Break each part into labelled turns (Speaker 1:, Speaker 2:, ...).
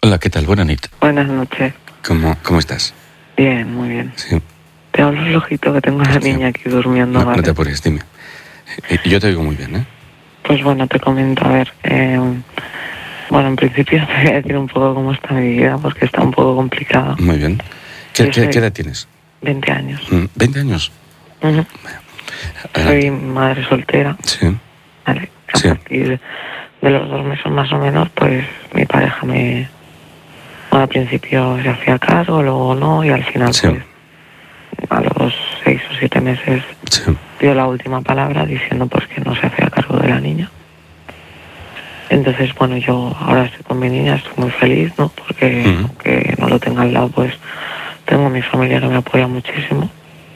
Speaker 1: Hola, ¿qué tal? Buenas noches.
Speaker 2: Buenas noches.
Speaker 1: ¿Cómo estás?
Speaker 2: Bien, muy bien.
Speaker 1: Sí.
Speaker 2: Te hablo flojito que tengo a la niña aquí durmiendo.
Speaker 1: No te apures, dime. Yo te oigo muy bien, ¿eh?
Speaker 2: Pues bueno, te comento, a ver. Bueno, en principio te voy a decir un poco cómo está mi vida, porque está un poco complicada.
Speaker 1: Muy bien. ¿Qué edad tienes?
Speaker 2: 20 años.
Speaker 1: ¿20 años?
Speaker 2: Uh-huh.
Speaker 1: Adelante.
Speaker 2: Soy madre soltera.
Speaker 1: Sí.
Speaker 2: Vale. A
Speaker 1: Sí.
Speaker 2: partir de los 2 meses más o menos, pues mi pareja bueno, al principio se hacía cargo, luego no, y al final,
Speaker 1: Sí.
Speaker 2: pues, a los 6 o 7 meses
Speaker 1: Sí.
Speaker 2: dio la última palabra diciendo pues que no se hacía cargo de la niña. Entonces, bueno, yo ahora estoy con mi niña, estoy muy feliz, ¿no? Porque aunque no lo tenga al lado, pues tengo mi familia que me apoya muchísimo.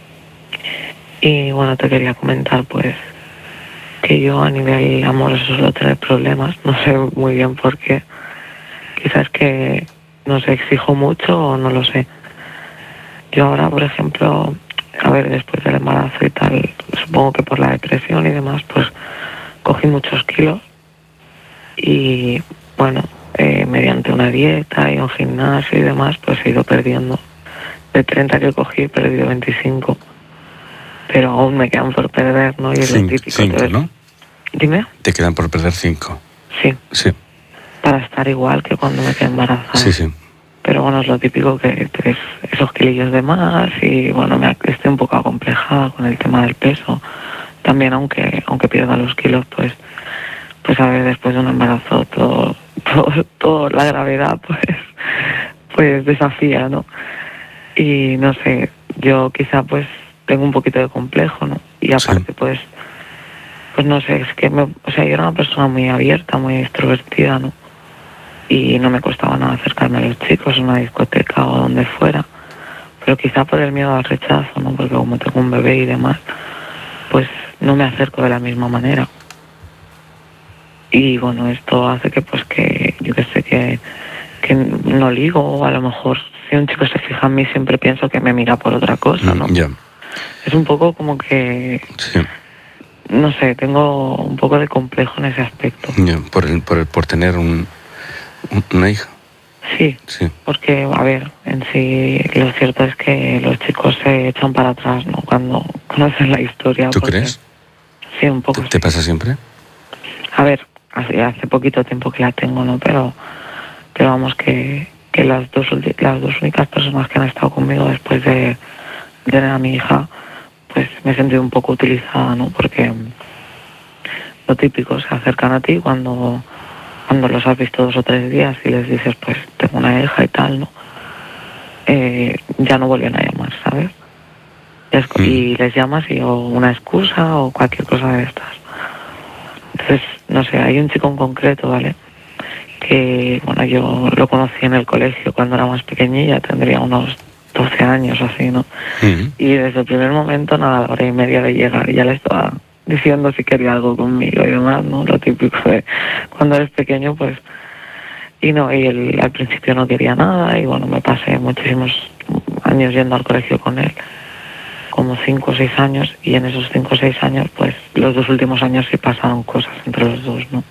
Speaker 2: Y bueno, te quería comentar pues que yo a nivel amoroso suelo tener problemas, no sé muy bien por qué. Quizás que no sé, exijo mucho o no lo sé. Yo ahora, por ejemplo, a ver, después del embarazo y tal, supongo que por la depresión y demás, pues cogí muchos kilos y bueno, mediante una dieta y un gimnasio y demás, pues he ido perdiendo. De 30 que cogí he perdido 25, pero aún me quedan por perder, ¿no? Y es lo típico.
Speaker 1: 5, ¿no?
Speaker 2: Dime.
Speaker 1: Te quedan por perder 5.
Speaker 2: Sí.
Speaker 1: Sí.
Speaker 2: Para estar igual que cuando me quedé embarazada.
Speaker 1: Sí, sí.
Speaker 2: Pero bueno, es lo típico que esos kilillos de más y bueno, estoy un poco acomplejada con el tema del peso. También aunque pierda los kilos, pues a ver, después de un embarazo todo la gravedad pues desafía, ¿no? Y no sé, yo quizá pues tengo un poquito de complejo, ¿no? Y aparte pues no sé, es que yo era una persona muy abierta, muy extrovertida, ¿no? Y no me costaba nada acercarme a los chicos en una discoteca o donde fuera, pero quizá por el miedo al rechazo, ¿no? Porque como tengo un bebé y demás, pues no me acerco de la misma manera. Y bueno, esto hace que yo que sé, que no ligo, o a lo mejor si un chico se fija en mí siempre pienso que me mira por otra cosa, ¿no?
Speaker 1: Ya.
Speaker 2: Es un poco como que,
Speaker 1: Sí.
Speaker 2: no sé, tengo un poco de complejo en ese aspecto.
Speaker 1: Ya. Por tener una hija.
Speaker 2: Sí,
Speaker 1: Sí.
Speaker 2: porque, a ver, en sí lo cierto es que los chicos se echan para atrás, ¿no? Cuando conocen la historia.
Speaker 1: ¿Tú crees?
Speaker 2: Sí, un poco.
Speaker 1: ¿Te pasa siempre?
Speaker 2: A ver, hace poquito tiempo que la tengo, ¿no? Pero vamos, que las dos únicas personas que han estado conmigo después de tener a mi hija, pues me he sentido un poco utilizada, ¿no? Porque lo típico, se acercan a ti cuando los has visto 2 o 3 días y les dices, pues tengo una hija y tal, ¿no? Ya no vuelven a llamar, ¿sabes? Y les llamas y o una excusa o cualquier cosa de estas. Entonces, no sé, hay un chico en concreto, ¿vale? Que, bueno, yo lo conocí en el colegio cuando era más pequeñilla, tendría unos 12 años o así, ¿no? Y desde el primer momento, nada, a la hora y media de llegar, ya le estaba diciendo si quería algo conmigo y demás, ¿no? Lo típico de cuando eres pequeño, pues. Y él al principio no quería nada y bueno, me pasé muchísimos años yendo al colegio con él, como 5 o 6 años, y en esos 5 o 6 años, pues los 2 últimos años sí pasaron cosas entre los dos, ¿no?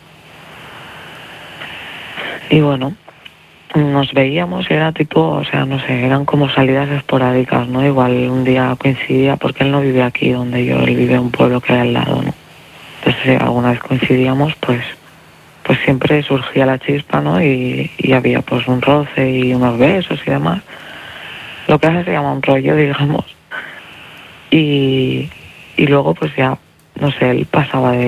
Speaker 2: Y bueno, nos veíamos y era tipo, no sé, eran como salidas esporádicas, ¿no? Igual un día coincidía, porque él no vive aquí donde yo, él vive en un pueblo que hay al lado, ¿no? Entonces, si alguna vez coincidíamos, pues siempre surgía la chispa, ¿no? Y había pues un roce y unos besos y demás. Lo que hace se llama un rollo, digamos. Y luego pues ya, no sé, él pasaba de